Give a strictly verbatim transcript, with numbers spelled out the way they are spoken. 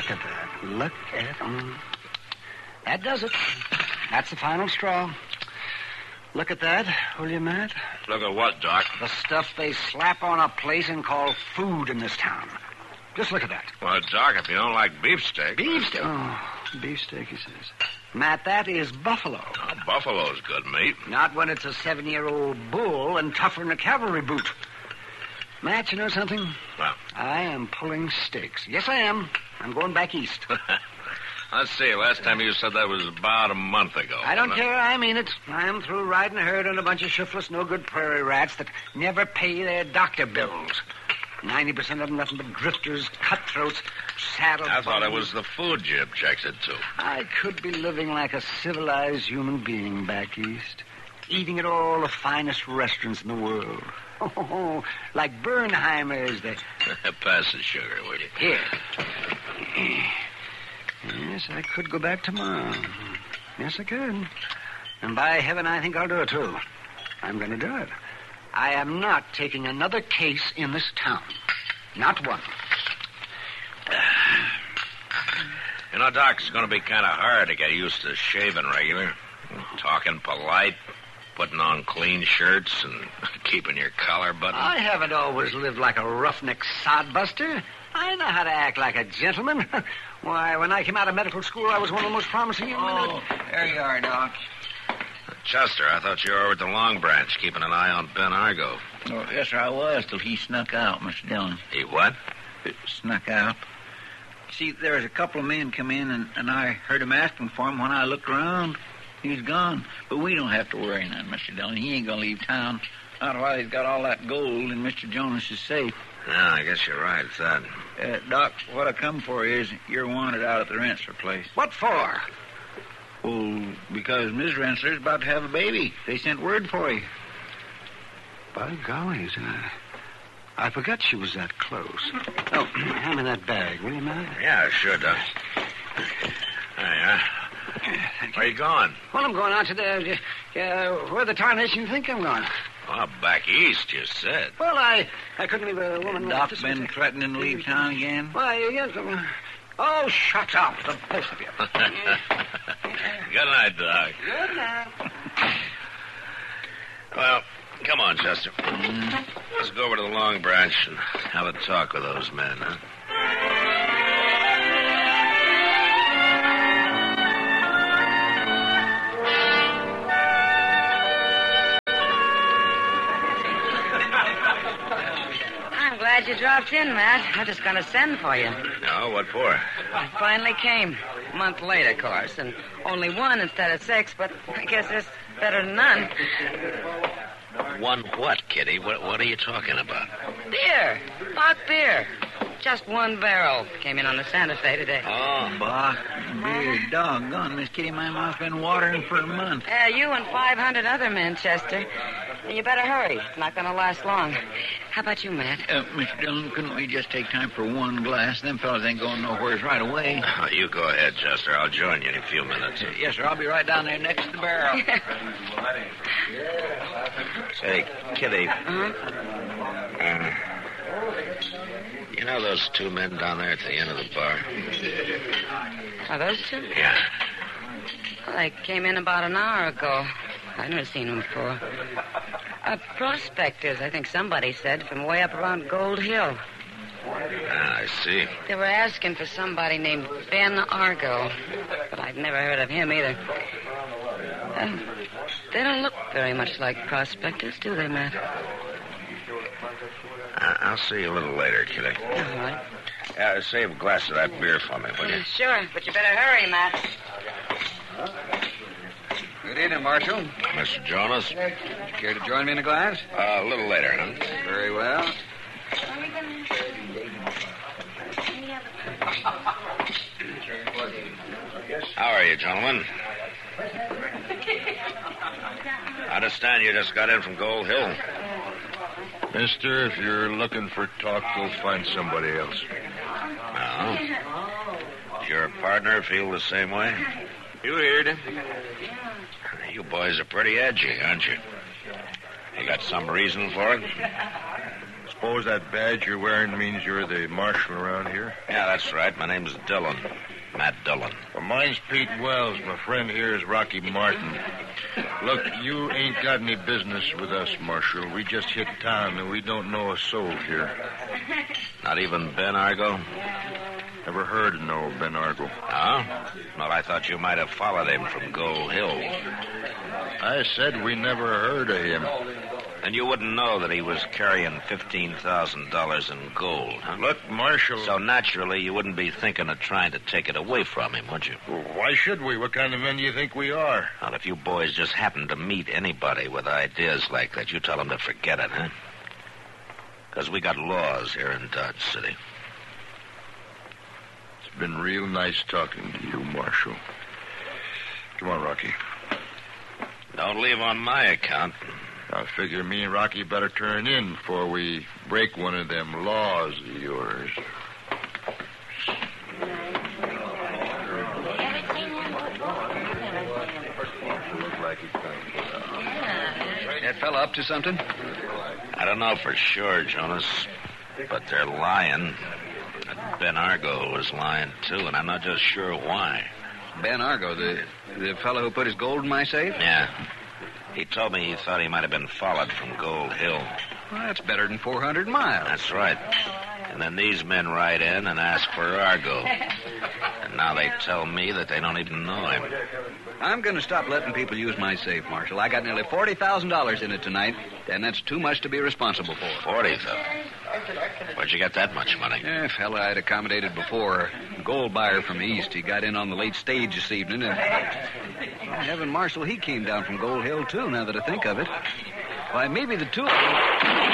at that. Look at mm. That does it. That's the final straw. Look at that, will you, Matt? Look at what, Doc? The stuff they slap on a place and call food in this town. Just look at that. Well, Doc, if you don't like beefsteak... Beefsteak? Oh, beefsteak, he says. Matt, that is buffalo. Oh, buffalo's good meat. Not when it's a seven-year-old bull and tougher than a cavalry boot. Matt, you know something? Well? I am pulling stakes. Yes, I am. I'm going back east. Let's see. Last time you said that was about a month ago. I don't care. I mean it. I'm through riding a herd on a bunch of shiftless, no-good prairie rats that never pay their doctor bills. Ninety percent of them nothing but drifters, cutthroats, saddle... I thought it was the food you objected to. I could be living like a civilized human being back east, eating at all the finest restaurants in the world. Oh, like Bernheimer's. The... Pass the sugar, will you? Here. Yes, I could go back tomorrow. Yes, I could. And by heaven, I think I'll do it, too. I'm going to do it. I am not taking another case in this town. Not one. You know, Doc, it's going to be kind of hard to get used to shaving regular, talking polite, putting on clean shirts, and keeping your collar buttoned. I haven't always lived like a roughneck sodbuster. I know how to act like a gentleman. Why, when I came out of medical school, I was one of the most promising young men. Oh, there you are, Doc. Chester, I thought you were over at the Long Branch, keeping an eye on Ben Argo. Oh, yes, sir, I was, till he snuck out, Mister Dillon. He what? It snuck out. See, there was a couple of men come in, and, and I heard him asking for him. When I looked around, he was gone. But we don't have to worry none, Mister Dillon. He ain't going to leave town. Not while he's got all that gold in Mister Jonas's safe. Yeah, I guess you're right, son. Uh, Doc, what I come for is you're wanted out at the Rensselaer place. What for? Well, because Miss Rensselaer's about to have a baby. They sent word for you. By golly, I, I forgot she was that close. Oh, hand me that bag, will you, Matt? Yeah, sure, Doc. There you are. Where you going? Well, I'm going out to the... Uh, where the tarnation you think I'm going? Well, back east, you said. Well, I I couldn't leave a woman... Doc been threatening to leave town again? Why, yes... Um, oh, shut up, the both of you. Good night, Doc. Good night. Well, come on, Chester. Let's go over to the Long Branch and have a talk with those men, huh? Glad you dropped in, Matt. I was just going to send for you. No, what for? I finally came. A month late, of course, and only one instead of six, but I guess it's better than none. One what, Kitty? What, what are you talking about? Beer. Bach beer. Just one barrel. Came in on the Santa Fe today. Oh. Bach beer. Doggone, Miss Kitty, my mouth's been watering for a month. Yeah, uh, you and five hundred other men, Chester. You better hurry. It's not going to last long. How about you, Matt? Uh, Mister Dillon, couldn't we just take time for one glass? Them fellas ain't going nowheres right away. Oh, you go ahead, Chester. I'll join you in a few minutes. Uh, yes, sir. I'll be right down there next to the barrel. Say, Kitty. Uh-huh. Uh, you know those two men down there at the end of the bar? Are those two? Yeah. Well, they came in about an hour ago. I've never seen them before. Uh, prospectors, I think somebody said, from way up around Gold Hill. Ah, I see. They were asking for somebody named Ben Argo, but I've never heard of him either. Uh, they don't look very much like prospectors, do they, Matt? Uh, I'll see you a little later, Kitty. All right. Uh, save a glass of that beer for me, will you? Uh, sure, but you better hurry, Matt. Good evening, Marshal. Mister Jonas? Care to join me in a glass? Uh, a little later, huh? Very well. How are you, gentlemen? I understand you just got in from Gold Hill. Mister, if you're looking for talk, go find somebody else. No? Does your partner feel the same way? You heard. You boys are pretty edgy, aren't you? You got some reason for it? Suppose that badge you're wearing means you're the marshal around here? Yeah, that's right. My name's Dillon. Matt Dillon. Well, mine's Pete Wells. My friend here is Rocky Martin. Look, you ain't got any business with us, Marshal. We just hit town, and we don't know a soul here. Not even Ben Argo? Never heard of no Ben Argo. Oh? Well, I thought you might have followed him from Gold Hill. I said we never heard of him. And you wouldn't know that he was carrying fifteen thousand dollars in gold, huh? Look, Marshal... So naturally, you wouldn't be thinking of trying to take it away from him, would you? Well, why should we? What kind of men do you think we are? Well, if you boys just happen to meet anybody with ideas like that, you tell them to forget it, huh? Because we got laws here in Dodge City. It's been real nice talking to you, Marshal. Come on, Rocky. Don't leave on my account. I figure me and Rocky better turn in before we break one of them laws of yours. That fella up to something? I don't know for sure, Jonas, but they're lying. Ben Argo was lying, too, and I'm not just sure why. Ben Argo, the the fellow who put his gold in my safe? Yeah. He told me he thought he might have been followed from Gold Hill. Well, that's better than four hundred miles. That's right. And then these men ride in and ask for Argo. And now they tell me that they don't even know him. I'm going to stop letting people use my safe, Marshal. I got nearly forty thousand dollars in it tonight, and that's too much to be responsible for. Forty thousand? Where'd you get that much money? Yeah, fella I'd accommodated before. A gold buyer from the east. He got in on the late stage this evening, and... Well, heaven, Marshal, he came down from Gold Hill, too, now that I think of it. Why, maybe the two of them...